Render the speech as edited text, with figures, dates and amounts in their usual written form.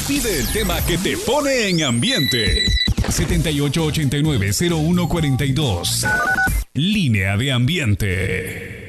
Pide el tema que te pone en ambiente. 7889-0142. Línea de ambiente.